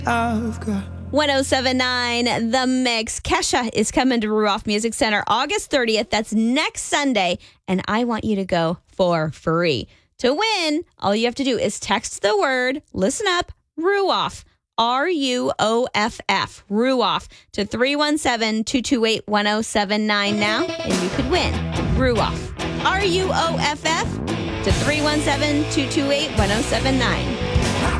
I've got 1079 The Mix. Kesha is coming to Ruoff Music Center August 30th. That's next Sunday. And I want you to go for free. To win, all you have to do is text the word, listen up, Ruoff, RUOFF, Ruoff, to 317-228-1079 now, and you could win Ruoff, RUOFF, to 317-228-1079.